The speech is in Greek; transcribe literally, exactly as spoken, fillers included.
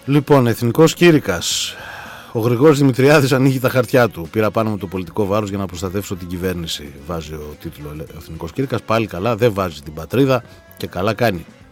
Λοιπόν, εθνικός κήρυκας. Ο Γρηγόρης Δημητριάδης ανοίγει τα χαρτιά του. Πήρα πάνω με το πολιτικό βάρος για να προστατεύσω την κυβέρνηση. Βάζει ο τίτλο εθνικός κήρυκας. Πάλι καλά, δεν βάζει την πατρίδα και καλά κάνει.